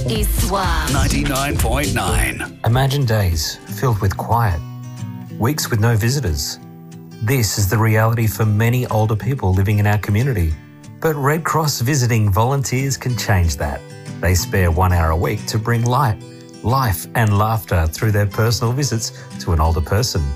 is Suave. 99.9. Imagine days filled with quiet, weeks with no visitors. This is the reality for many older people living in our community. But Red Cross visiting volunteers can change that. They spare 1 hour a week to bring light, life and laughter through their personal visits to an older person.